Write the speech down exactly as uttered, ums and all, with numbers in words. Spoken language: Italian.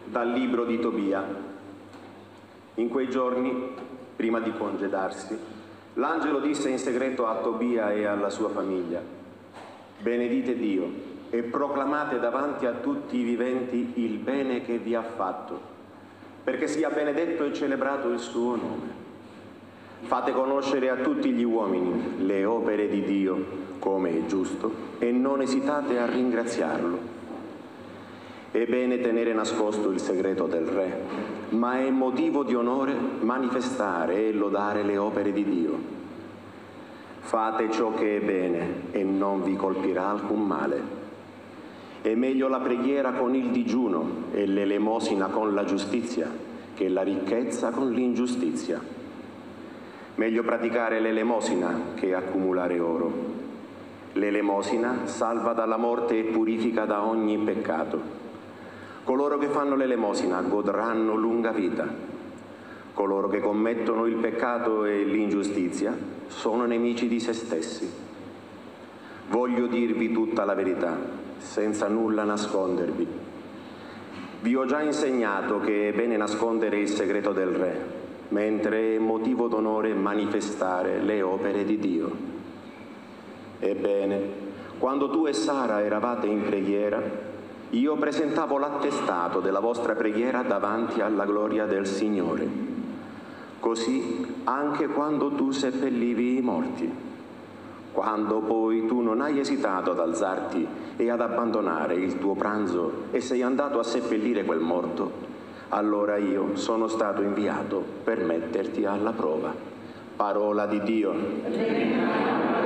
Dal libro di Tobia. In quei giorni, prima di congedarsi, l'angelo disse in segreto a Tobia e alla sua famiglia: benedite Dio e proclamate davanti a tutti i viventi il bene che vi ha fatto, perché sia benedetto e celebrato il suo nome. Fate conoscere a tutti gli uomini le opere di Dio, come è giusto, e non esitate a ringraziarlo. È bene tenere nascosto il segreto del Re, ma è motivo di onore manifestare e lodare le opere di Dio. Fate ciò che è bene e non vi colpirà alcun male. È meglio la preghiera con il digiuno e l'elemosina con la giustizia che la ricchezza con l'ingiustizia. Meglio praticare l'elemosina che accumulare oro. L'elemosina salva dalla morte e purifica da ogni peccato. Coloro che fanno l'elemosina godranno lunga vita. Coloro che commettono il peccato e l'ingiustizia sono nemici di se stessi. Voglio dirvi tutta la verità, senza nulla nascondervi. Vi ho già insegnato che è bene nascondere il segreto del Re, mentre è motivo d'onore manifestare le opere di Dio. Ebbene, quando tu e Sara eravate in preghiera, io presentavo l'attestato della vostra preghiera davanti alla gloria del Signore. Così anche quando tu seppellivi i morti. Quando poi tu non hai esitato ad alzarti e ad abbandonare il tuo pranzo e sei andato a seppellire quel morto, allora io sono stato inviato per metterti alla prova. Parola di Dio.